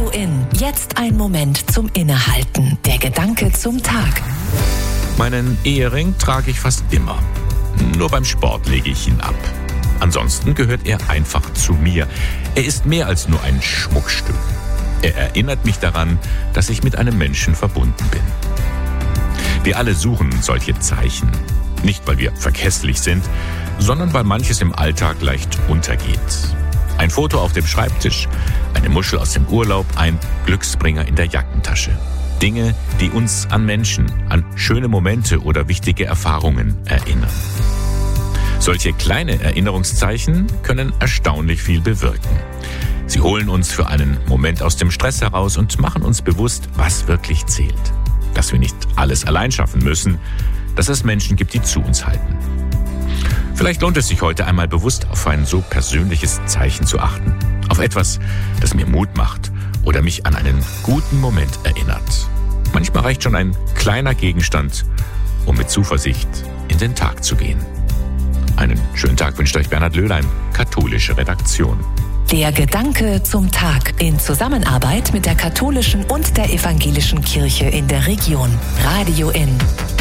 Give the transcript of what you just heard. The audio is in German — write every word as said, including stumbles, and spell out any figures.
Radio In. Jetzt ein Moment zum Innehalten. Der Gedanke zum Tag. Meinen Ehering trage ich fast immer. Nur beim Sport lege ich ihn ab. Ansonsten gehört er einfach zu mir. Er ist mehr als nur ein Schmuckstück. Er erinnert mich daran, dass ich mit einem Menschen verbunden bin. Wir alle suchen solche Zeichen. Nicht, weil wir vergesslich sind, sondern weil manches im Alltag leicht untergeht. Ein Foto auf dem Schreibtisch, eine Muschel aus dem Urlaub, ein Glücksbringer in der Jackentasche. Dinge, die uns an Menschen, an schöne Momente oder wichtige Erfahrungen erinnern. Solche kleine Erinnerungszeichen können erstaunlich viel bewirken. Sie holen uns für einen Moment aus dem Stress heraus und machen uns bewusst, was wirklich zählt. Dass wir nicht alles allein schaffen müssen, dass es Menschen gibt, die zu uns halten. Vielleicht lohnt es sich heute einmal bewusst auf ein so persönliches Zeichen zu achten. Auf etwas, das mir Mut macht oder mich an einen guten Moment erinnert. Manchmal reicht schon ein kleiner Gegenstand, um mit Zuversicht in den Tag zu gehen. Einen schönen Tag wünscht euch Bernhard Löhlein, katholische Redaktion. Der Gedanke zum Tag in Zusammenarbeit mit der katholischen und der evangelischen Kirche in der Region. Radio In.